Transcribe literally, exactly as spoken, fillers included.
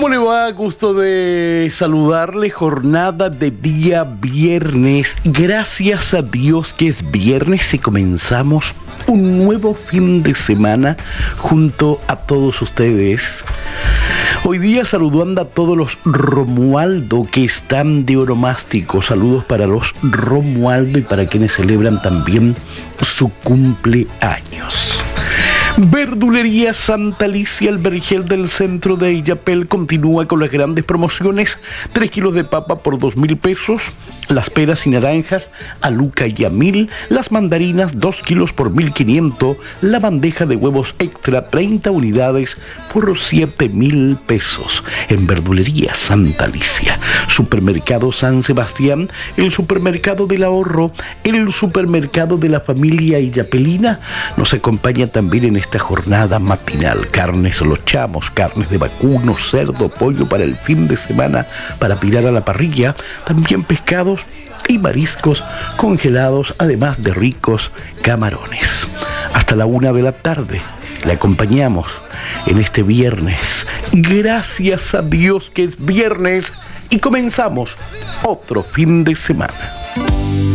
¿Cómo le va? Gusto de saludarle. Jornada de día viernes. Gracias a Dios que es viernes y comenzamos un nuevo fin de semana junto a todos ustedes. Hoy día saludando a todos los Romualdo que están de oromástico. Saludos para los Romualdo y para quienes celebran también su cumpleaños. Verdulería Santa Alicia, el vergel del centro de Illapel, continúa con las grandes promociones. Tres kilos de papa por dos mil pesos, las peras y naranjas a Luca y a mil, las mandarinas dos kilos por mil quinientos, la bandeja de huevos extra treinta unidades por siete mil pesos. En Verdulería Santa Alicia. Supermercado San Sebastián, el supermercado del ahorro, el supermercado de la familia illapelina, nos acompaña también en esta jornada matinal. Carnes Los Chamos, carnes de vacuno, cerdo, pollo para el fin de semana para tirar a la parrilla, también pescados y mariscos congelados, además de ricos camarones. Hasta la una de la tarde le acompañamos en este viernes. Gracias a Dios que es viernes y comenzamos otro fin de semana.